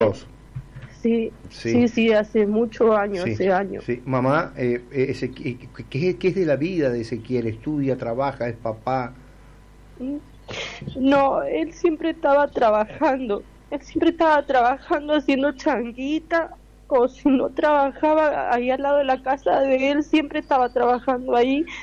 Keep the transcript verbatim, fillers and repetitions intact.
Sí, Sí, sí, sí, hace muchos años, sí, hace años. sí. Mamá, eh, ese, ¿qué, qué, qué es de la vida de Ezequiel? ¿Estudia, trabaja, es papá? Mm. No, él siempre estaba trabajando, él siempre estaba trabajando haciendo changuita, o si no trabajaba ahí al lado de la casa de él, siempre estaba trabajando ahí.